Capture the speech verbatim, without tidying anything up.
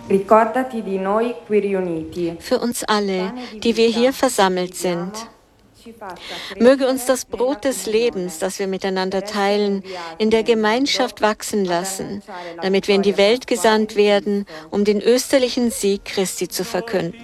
Für uns alle, die wir hier versammelt sind. Möge uns das Brot des Lebens, das wir miteinander teilen, in der Gemeinschaft wachsen lassen, damit wir in die Welt gesandt werden, um den österlichen Sieg Christi zu verkünden.